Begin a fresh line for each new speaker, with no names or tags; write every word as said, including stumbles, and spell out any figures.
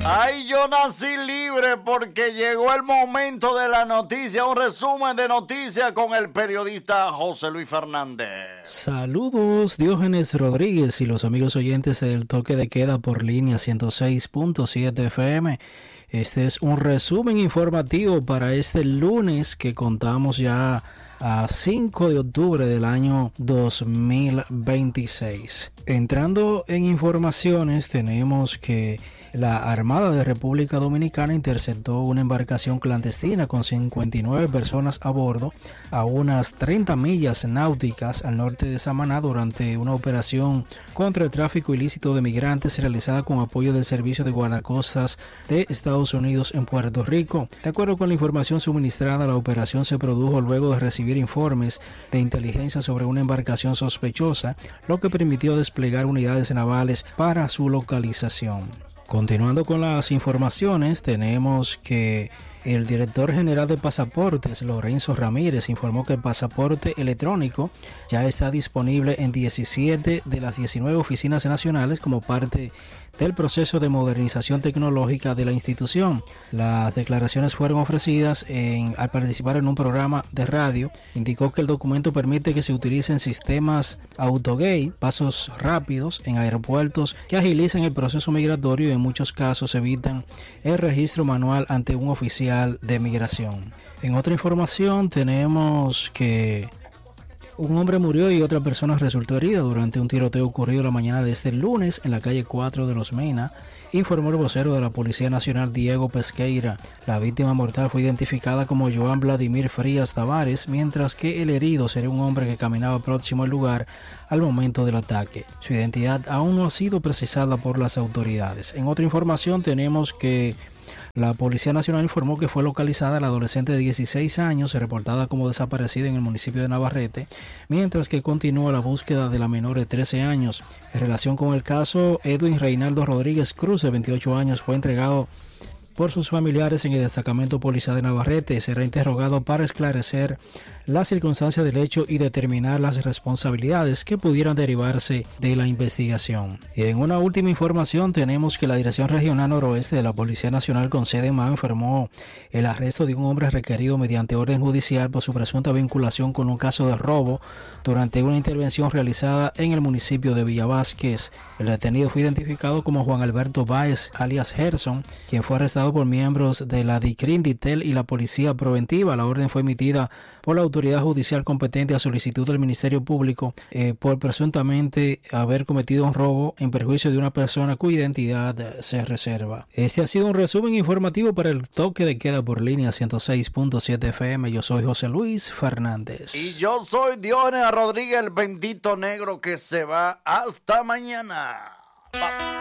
Ay, yo nací libre porque llegó el momento de la noticia, un resumen de noticias con el periodista José Luis Fernández.
Saludos, Diógenes Rodríguez y los amigos oyentes del Toque de Queda por línea ciento seis punto siete F M. Este es un resumen informativo para este lunes que contamos ya a cinco de octubre del año dos mil veintiséis. Entrando en informaciones, tenemos que la Armada de República Dominicana interceptó una embarcación clandestina con cincuenta y nueve personas a bordo a unas treinta millas náuticas al norte de Samaná durante una operación contra el tráfico ilícito de migrantes realizada con apoyo del Servicio de Guardacostas de Estados Unidos en Puerto Rico. De acuerdo con la información suministrada, la operación se produjo luego de recibir informes de inteligencia sobre una embarcación sospechosa, lo que permitió desplegar unidades navales para su localización. Continuando con las informaciones, tenemos que el director general de Pasaportes, Lorenzo Ramírez, informó que el pasaporte electrónico ya está disponible en diecisiete de las diecinueve oficinas nacionales como parte del proceso de modernización tecnológica de la institución. Las declaraciones fueron ofrecidas en, al participar en un programa de radio. Indicó que el documento permite que se utilicen sistemas autogate, pasos rápidos en aeropuertos que agilizan el proceso migratorio y en muchos casos evitan el registro manual ante un oficial de migración. En otra información tenemos que un hombre murió y otra persona resultó herida durante un tiroteo ocurrido la mañana de este lunes en la calle cuatro de Los Mena, informó el vocero de la Policía Nacional Diego Pesqueira. La víctima mortal fue identificada como Joan Vladimir Frías Tavares, mientras que el herido sería un hombre que caminaba próximo al lugar al momento del ataque. Su identidad aún no ha sido precisada por las autoridades. En otra información tenemos que la Policía Nacional informó que fue localizada la adolescente de dieciséis años, reportada como desaparecida en el municipio de Navarrete, mientras que continúa la búsqueda de la menor de trece años. En relación con el caso, Edwin Reinaldo Rodríguez Cruz, de veintiocho años, fue entregado por sus familiares en el destacamento policial de Navarrete. Será interrogado para esclarecer las circunstancias del hecho y determinar las responsabilidades que pudieran derivarse de la investigación. Y en una última información tenemos que la Dirección Regional Noroeste de la Policía Nacional con sede en Mao informó el arresto de un hombre requerido mediante orden judicial por su presunta vinculación con un caso de robo durante una intervención realizada en el municipio de Villa Vázquez. El detenido fue identificado como Juan Alberto Báez, alias Gerson, quien fue arrestado por miembros de la DICRIN, DITEL y la Policía Preventiva. La orden fue emitida por la autoridad judicial competente a solicitud del Ministerio Público eh, por presuntamente haber cometido un robo en perjuicio de una persona cuya identidad eh, se reserva. Este ha sido un resumen informativo para el Toque de Queda por línea ciento seis punto siete F M. Yo soy José Luis Fernández.
Y yo soy Diógenes Rodríguez, el bendito negro que se va. Hasta mañana.